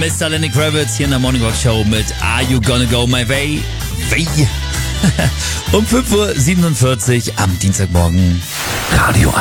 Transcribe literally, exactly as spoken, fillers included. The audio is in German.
Mister Lenny Kravitz hier in der Morning Rock Show mit Are You Gonna Go My Way? Way. Um fünf Uhr siebenundvierzig am Dienstagmorgen. Radio